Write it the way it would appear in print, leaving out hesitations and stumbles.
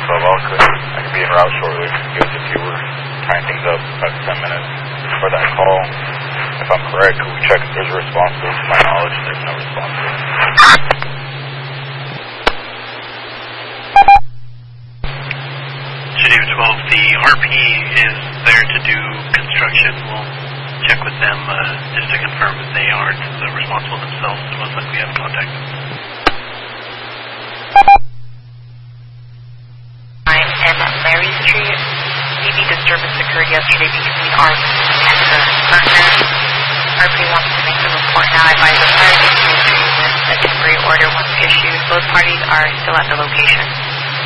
I could be en route shortly. Give us a few. We're tying things up 5 to 10 minutes for that call. If I'm correct, could we check if there's a response? To my knowledge, there's no response. Geneva 12, the RP is there to do construction. We'll check with them just to confirm if they aren't responsible themselves, and most likely have contact. And Mary Street, EV disturbance occurred yesterday between RP and the partner. RP wants to make the report now. I advise the fire station a temporary order once issued. Both parties are still at the location.